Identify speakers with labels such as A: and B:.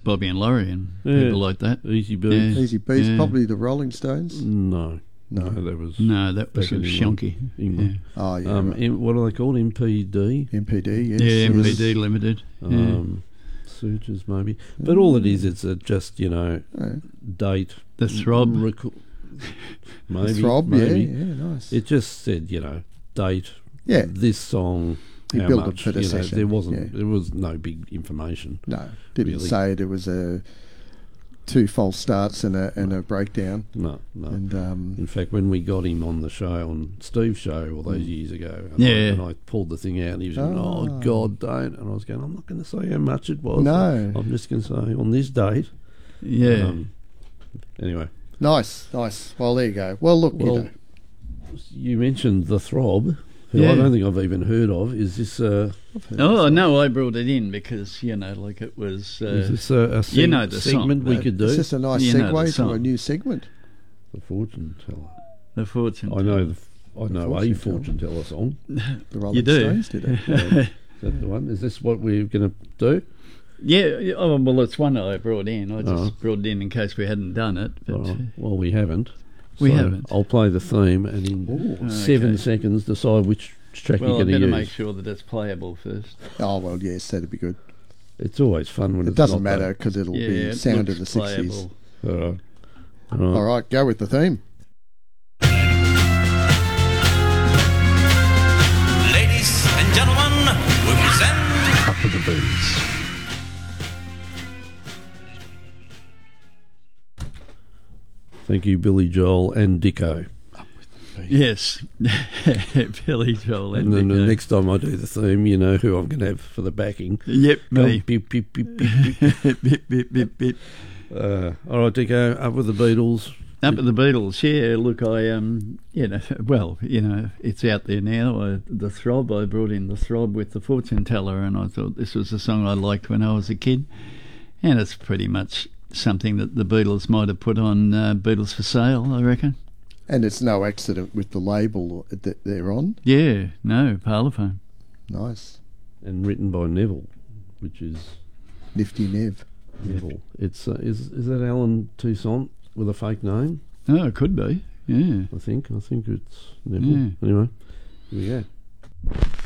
A: Bobby and Laurie and people like that.
B: Easy Beats.
A: Yeah.
C: Easy Beats, probably the Rolling Stones.
B: No, that was
A: Shonky.
B: England.
A: Yeah.
C: Oh yeah.
B: What are they called? MPD.
C: MPD. Yes.
A: Yeah, MPD Limited.
B: Searches maybe, but all it is, it's just date.
A: The Throb.
B: Maybe.
C: The Throb.
B: Maybe.
C: Yeah. Nice.
B: It just said date.
C: Yeah.
B: This song.
C: You
B: how
C: built
B: much?
C: it for the session.
B: There wasn't. There was no big information.
C: No, didn't
B: really.
C: say there was two false starts and a breakdown.
B: No.
C: And
B: in fact, when we got him on the show, on Steve's show all those years ago, and I pulled the thing out, and he was going, "Oh God, don't!" And I was going, "I'm not going to say how much it was.
C: No,
B: I'm just going to say on this date."
A: Yeah.
B: Anyway.
C: Nice. Well, there you go. Well, look,
B: you mentioned the Throb. Who I don't think I've even heard of. Is this?
A: No, I brought it in because it was.
B: Is this a segment
A: song,
B: we could do?
C: It's just a nice segue to a new segment.
B: The Fortune Teller.
A: The Fortune.
B: I know. I know a Fortune Teller song.
C: The Rolling Stones did it.
B: Is that the one? Is this what we're going to do?
A: Yeah. Oh, well, it's one I brought in. I just brought it in case we hadn't done it. But,
B: well, we haven't.
A: We haven't.
B: I'll play the theme and in 7 seconds decide which track you're going to use.
A: Well, I better make sure that it's playable first.
C: Oh, well, yes, that'd be good.
B: It's always fun when
C: it
B: it's
C: doesn't
B: not
C: matter because it'll be sound of the 60s.
B: All
C: right, go with the theme.
D: Ladies and gentlemen, we present
A: Up with the Boots.
B: Thank you, Billy Joel and Dicko.
A: Yes, Billy Joel and
B: then
A: Dicko.
B: The next time I do the theme, you know who I'm going to have for the backing.
A: Yep, me.
B: Beep, beep, beep, beep,
A: beep. Beep, beep, beep, beep.
B: All right, Dicko, up with the Beatles.
A: Up with the Beatles, yeah. Look, it's out there now. The Throb, I brought in the Throb with the Fortune Teller, and I thought this was a song I liked when I was a kid, and it's pretty much something that the Beatles might have put on Beatles for Sale, I reckon.
C: And it's no accident with the label that they're on?
A: Yeah, no, Parlophone.
C: Nice.
B: And written by Neville, which is...
C: Nifty Nev.
B: Neville. It's is that Alan Toussaint with a fake name?
A: Oh, it could be, yeah.
B: I think it's Neville.
A: Yeah.
B: Anyway, here we go.